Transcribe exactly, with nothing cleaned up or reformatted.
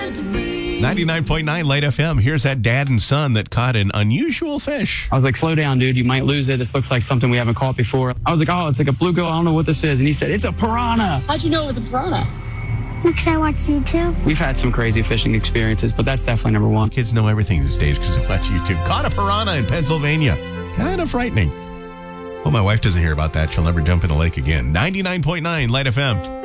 ninety-nine point nine Light F M. Here's that dad and son that caught an unusual fish. I was like, slow down, dude. You might lose it. This looks like something we haven't caught before. I was like, oh, it's like a bluegill. I don't know what this is. And he said, it's a piranha. How'd you know it was a piranha? Because I watch YouTube. We've had some crazy fishing experiences, but that's definitely number one. Kids know everything these days because they watch YouTube. Caught a piranha in Pennsylvania. Kind of frightening. Well, my wife doesn't hear about that. She'll never jump in a lake again. ninety-nine point nine Light F M.